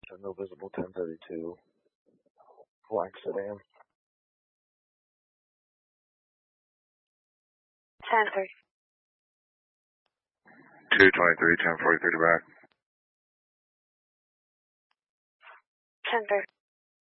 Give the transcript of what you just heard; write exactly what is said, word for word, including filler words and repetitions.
No visible ten thirty-two. Black sedan. ten thirty. two twenty-three, ten forty-three to back. ten thirty.